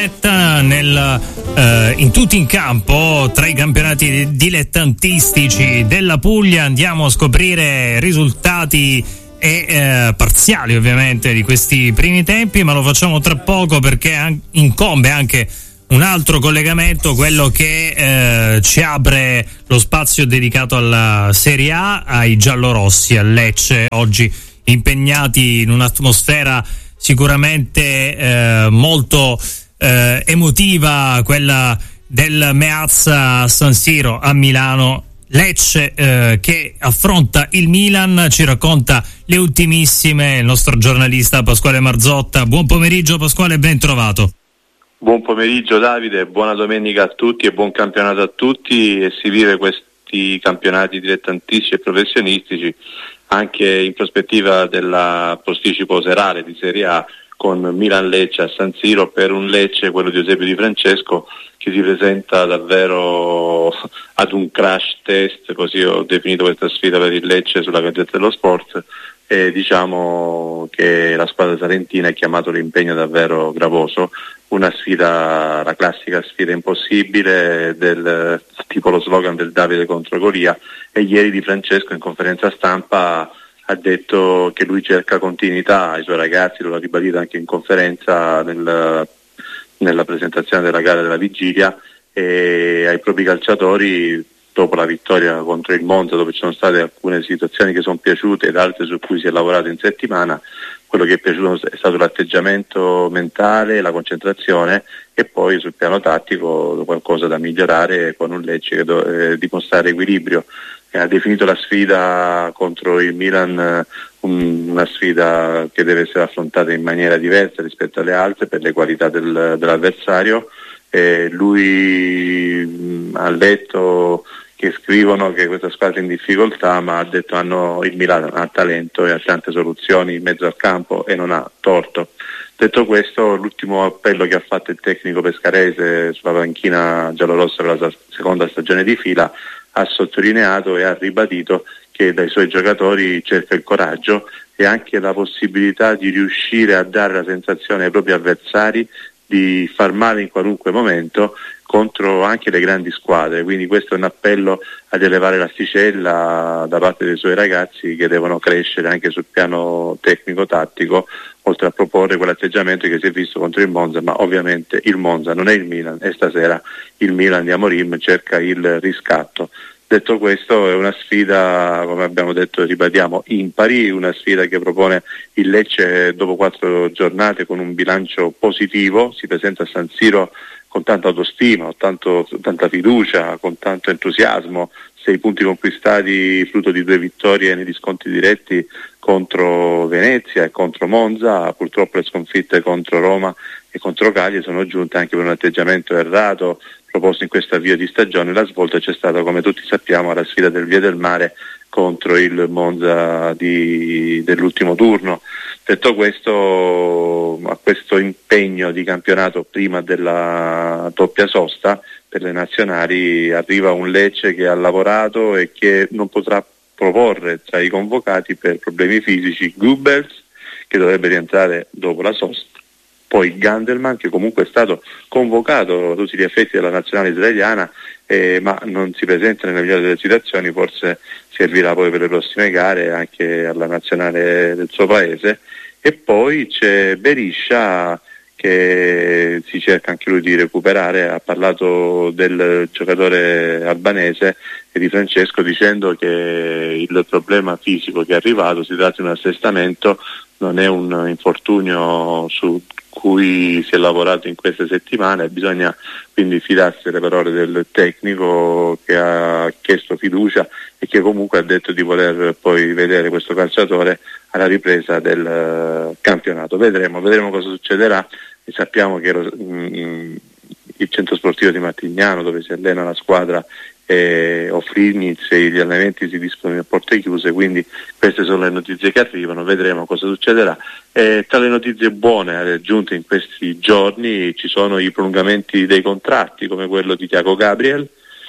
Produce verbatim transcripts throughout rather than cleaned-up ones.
Nel, eh, in tutti in campo tra i campionati dilettantistici della Puglia andiamo a scoprire risultati e eh, parziali ovviamente di questi primi tempi, ma lo facciamo tra poco perché an- incombe anche un altro collegamento, quello che eh, ci apre lo spazio dedicato alla Serie A, ai giallorossi, a Lecce, oggi impegnati in un'atmosfera sicuramente eh, molto Eh, emotiva, quella del Meazza San Siro a Milano. Lecce eh, che affronta il Milan, ci racconta le ultimissime il nostro giornalista Pasquale Marzotta. Buon pomeriggio Pasquale, ben trovato. Buon pomeriggio Davide, buona domenica a tutti e buon campionato a tutti, e si vive questi campionati dilettantistici e professionistici anche in prospettiva della posticipo serale di Serie A, con Milan-Lecce a San Siro, per un Lecce, quello di Eusebio Di Francesco, che si presenta davvero ad un crash test, così ho definito questa sfida per il Lecce sulla Gazzetta dello Sport, e diciamo che la squadra salentina ha chiamato l'impegno davvero gravoso, una sfida, la classica sfida impossibile, del tipo lo slogan del Davide contro Golia, e ieri Di Francesco in conferenza stampa ha detto che lui cerca continuità ai suoi ragazzi, lo ha ribadito anche in conferenza nel, nella presentazione della gara della vigilia, e ai propri calciatori dopo la vittoria contro il Monza, dove ci sono state alcune situazioni che sono piaciute ed altre su cui si è lavorato in settimana. Quello che è piaciuto è stato l'atteggiamento mentale, la concentrazione, e poi sul piano tattico qualcosa da migliorare con un Lecce che deve dimostrare equilibrio. Ha definito la sfida contro il Milan un, una sfida che deve essere affrontata in maniera diversa rispetto alle altre per le qualità del, dell'avversario. E lui mh, ha letto che scrivono che questa squadra è in difficoltà, ma ha detto hanno, il Milan ha talento e ha tante soluzioni in mezzo al campo e non ha torto. Detto questo, l'ultimo appello che ha fatto il tecnico pescarese sulla panchina giallorossa per la seconda stagione di fila, ha sottolineato e ha ribadito che dai suoi giocatori cerca il coraggio e anche la possibilità di riuscire a dare la sensazione ai propri avversari di far male in qualunque momento contro anche le grandi squadre. Quindi questo è un appello ad elevare l'asticella da parte dei suoi ragazzi, che devono crescere anche sul piano tecnico-tattico, oltre a proporre quell'atteggiamento che si è visto contro il Monza, ma ovviamente il Monza non è il Milan e stasera il Milan di Amorim cerca il riscatto. Detto questo, è una sfida, come abbiamo detto e ribadiamo, impari, una sfida che propone il Lecce dopo quattro giornate con un bilancio positivo, si presenta a San Siro con tanta autostima, tanto, tanta fiducia, con tanto entusiasmo, sei punti conquistati frutto di due vittorie negli scontri diretti contro Venezia e contro Monza. Purtroppo le sconfitte contro Roma e contro Cagliari sono giunte anche per un atteggiamento errato proposto in questo avvio di stagione. La svolta c'è stata, come tutti sappiamo, alla sfida del Via del Mare contro il Monza di, dell'ultimo turno. Detto questo, a questo impegno di campionato prima della doppia sosta per le nazionali arriva un Lecce che ha lavorato e che non potrà proporre tra i convocati per problemi fisici Goebbels, che dovrebbe rientrare dopo la sosta, poi Gandelman, che comunque è stato convocato a tutti gli effetti della nazionale israeliana, eh, ma non si presenta nella migliore delle situazioni, forse servirà poi per le prossime gare anche alla nazionale del suo paese. E poi c'è Berisha, che si cerca anche lui di recuperare, ha parlato del giocatore albanese e Di Francesco dicendo che il problema fisico che è arrivato si tratta di un assestamento, non è un infortunio su cui si è lavorato in queste settimane, bisogna quindi fidarsi delle parole del tecnico che ha chiesto fiducia e che comunque ha detto di voler poi vedere questo calciatore alla ripresa del uh, campionato. Vedremo, vedremo cosa succederà, e sappiamo che lo, mm, il centro sportivo di Martignano, dove si allena la squadra, e Ofriniz e gli allenamenti si dispongono a porte chiuse, quindi queste sono le notizie che arrivano, vedremo cosa succederà. E tra le notizie buone giunte in questi giorni ci sono i prolungamenti dei contratti, come quello di Thiago Gabriel,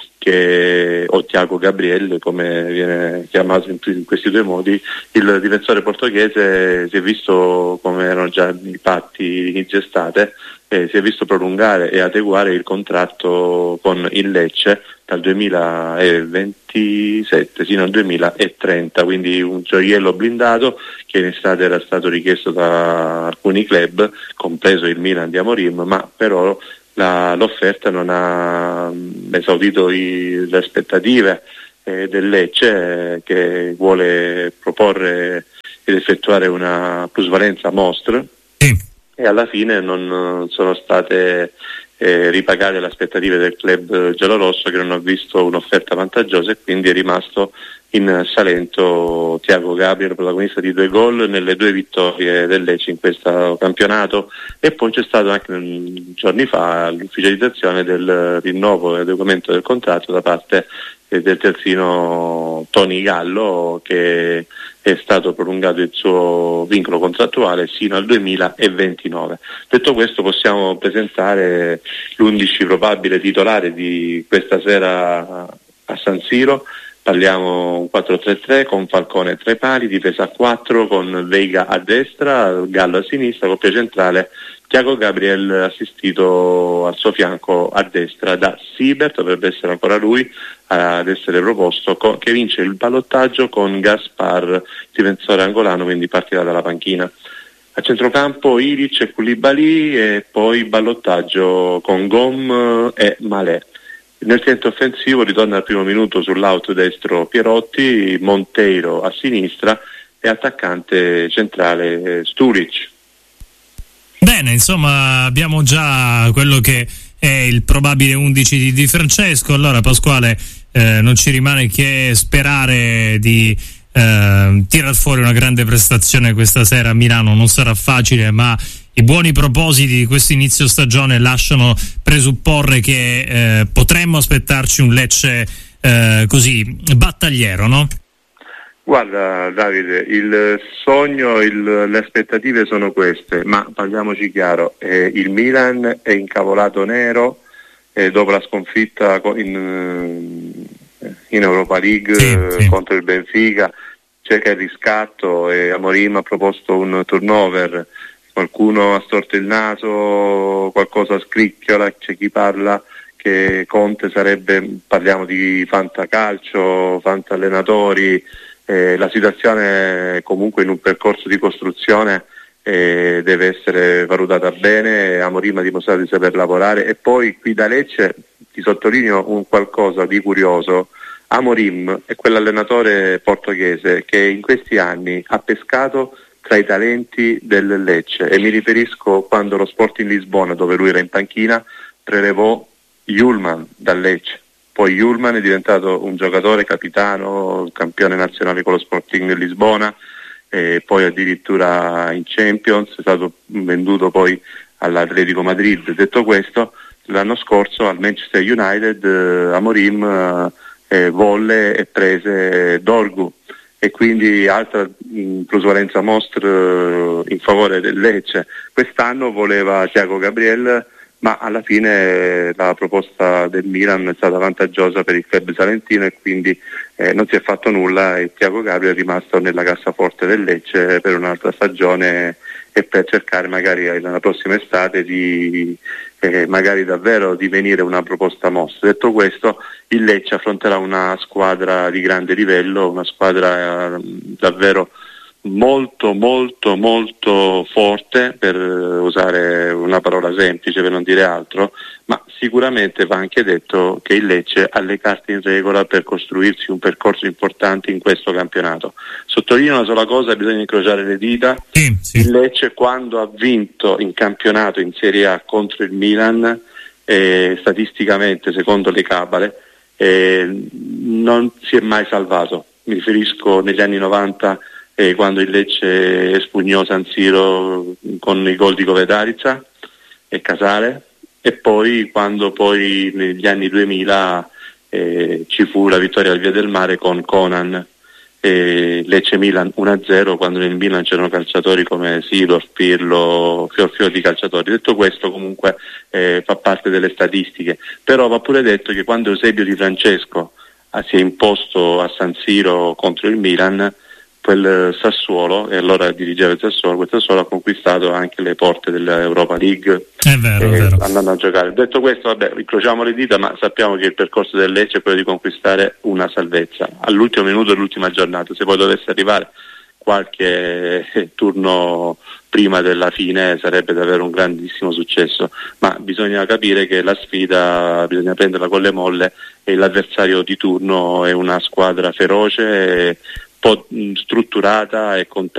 che, o Thiago Gabriel come viene chiamato in, in questi due modi. Il difensore portoghese si è visto come erano già i patti inizio estate, eh, si è visto prolungare e adeguare il contratto con il Lecce dal duemilaventisette fino al duemilatrenta, quindi un gioiello blindato che in estate era stato richiesto da alcuni club, compreso il Milan di Amorim, ma però la, l'offerta non ha esaudito i, le aspettative eh, del Lecce, eh, che vuole proporre ed effettuare una plusvalenza mostra, sì. E alla fine non sono state eh, ripagate le aspettative del club giallorosso, che non ha visto un'offerta vantaggiosa, e quindi è rimasto in Salento Thiago Gabriel, protagonista di due gol nelle due vittorie del Lecce in questo campionato. E poi c'è stato anche giorni fa l'ufficializzazione del rinnovo e adeguamento del contratto da parte eh, del terzino Tony Gallo, che è stato prolungato il suo vincolo contrattuale sino al duemilaventinove. Detto questo, possiamo presentare l'undici probabile titolare di questa sera a San Siro. Parliamo un quattro tre tre con Falcone tra i pali, difesa a quattro con Veiga a destra, Gallo a sinistra, coppia centrale Thiago Gabriel assistito al suo fianco a destra da Siebert, dovrebbe essere ancora lui ad essere proposto, co- che vince il ballottaggio con Gaspar, difensore angolano, quindi partirà dalla panchina. A centrocampo Ilic e Koulibaly, e poi ballottaggio con Gom e Malé. Nel centro offensivo ritorna al primo minuto sull'out destro Pierotti, Monteiro a sinistra e attaccante centrale Sturic. Bene, insomma abbiamo già quello che è il probabile undici di Di Francesco. Allora Pasquale, eh, non ci rimane che sperare di eh, tirar fuori una grande prestazione questa sera a Milano. Non sarà facile, ma i buoni propositi di questo inizio stagione lasciano presupporre che eh, potremmo aspettarci un Lecce eh, così battagliero, no? Guarda Davide, il sogno, il, le aspettative sono queste, ma parliamoci chiaro, eh, il Milan è incavolato nero eh, dopo la sconfitta in, in Europa League sì, sì. contro il Benfica, cerca il riscatto e Amorim ha proposto un turnover, qualcuno ha storto il naso, qualcosa scricchiola, c'è chi parla che Conte sarebbe, parliamo di fantacalcio, fantallenatori. Eh, la situazione comunque in un percorso di costruzione eh, deve essere valutata bene. Amorim ha dimostrato di saper lavorare, e poi qui da Lecce ti sottolineo un qualcosa di curioso. Amorim è quell'allenatore portoghese che in questi anni ha pescato tra i talenti del Lecce, e mi riferisco quando lo Sporting Lisbona, dove lui era in panchina, prelevò Hjulman dal Lecce. Poi Hjulman è diventato un giocatore capitano, campione nazionale con lo Sporting Lisbona, e poi addirittura in Champions, è stato venduto poi all'Atletico Madrid. Detto questo, l'anno scorso al Manchester United eh, Amorim eh, volle e prese Dorgu, e quindi altra mh, plusvalenza mostra eh, in favore del Lecce. Quest'anno voleva Thiago Gabriel, ma alla fine la proposta del Milan è stata vantaggiosa per il club salentino, e quindi eh, non si è fatto nulla, e Thiago Gabriel è rimasto nella cassaforte del Lecce per un'altra stagione e per cercare magari nella prossima estate di eh, magari davvero divenire una proposta mossa. Detto questo, il Lecce affronterà una squadra di grande livello, una squadra eh, davvero molto molto molto forte, per usare una parola semplice per non dire altro, ma sicuramente va anche detto che il Lecce ha le carte in regola per costruirsi un percorso importante in questo campionato. Sottolineo una sola cosa: bisogna incrociare le dita. Sì, sì. Il Lecce, quando ha vinto in campionato in Serie A contro il Milan, eh, statisticamente secondo le cabale eh, non si è mai salvato. Mi riferisco negli anni novanta, E quando il Lecce espugnò San Siro con i gol di Covetarica e Casale, e poi quando poi negli anni duemila eh, ci fu la vittoria al Via del Mare con Conan, eh, Lecce-Milan uno a zero, quando nel Milan c'erano calciatori come Sidor, Pirlo, fior fior di calciatori. Detto questo, comunque eh, fa parte delle statistiche, però va pure detto che quando Eusebio Di Francesco ah, si è imposto a San Siro contro il Milan, quel Sassuolo, e allora dirigeva il Sassuolo, quel Sassuolo ha conquistato anche le porte dell'Europa League, è vero, eh, è vero. andando a giocare. Detto questo, vabbè, incrociamo le dita, ma sappiamo che il percorso del Lecce è quello di conquistare una salvezza all'ultimo minuto dell'ultima giornata. Se poi dovesse arrivare qualche eh, turno prima della fine sarebbe davvero un grandissimo successo, ma bisogna capire che la sfida bisogna prenderla con le molle e l'avversario di turno è una squadra feroce, un po' strutturata e con